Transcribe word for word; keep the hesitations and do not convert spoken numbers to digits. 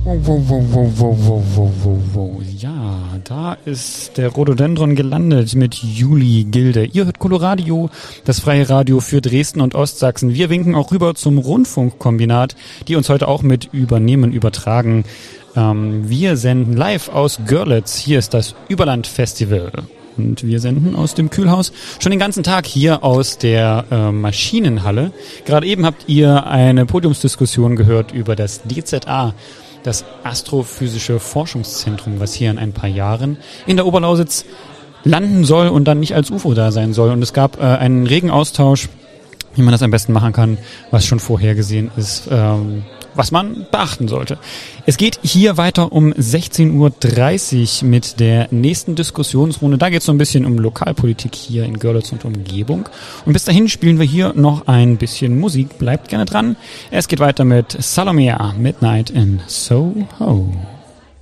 Wow, wow, wow, wow, wow, wow, wow, wow, wow. Ja, da ist der Rhododendron gelandet mit Juli Gilde. Ihr hört Coloradio, das freie Radio für Dresden und Ostsachsen. Wir winken auch rüber zum Rundfunkkombinat, die uns heute auch mit übernehmen, übertragen. Ähm, wir senden live aus Görlitz. Hier ist das Überland-Festival. Und wir senden aus dem Kühlhaus schon den ganzen Tag hier aus der äh, Maschinenhalle. Gerade eben habt ihr eine Podiumsdiskussion gehört über das D Z A, das Astrophysische Forschungszentrum, was hier in ein paar Jahren in der Oberlausitz landen soll und dann nicht als U F O da sein soll. Und es gab äh, einen regen Austausch, wie man das am besten machen kann, was schon vorhergesehen ist, ähm, was man beachten sollte. Es geht hier weiter um sechzehn Uhr dreißig mit der nächsten Diskussionsrunde. Da geht es so ein bisschen um Lokalpolitik hier in Görlitz und Umgebung. Und bis dahin spielen wir hier noch ein bisschen Musik. Bleibt gerne dran. Es geht weiter mit Salomea, Midnight in Soho.